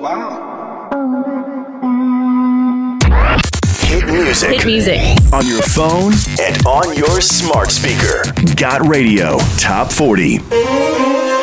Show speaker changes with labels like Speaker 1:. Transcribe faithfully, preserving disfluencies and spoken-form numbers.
Speaker 1: Wow.
Speaker 2: Hit music.
Speaker 3: Hit music.
Speaker 2: On your phone and on your smart speaker. Got Radio Top forty.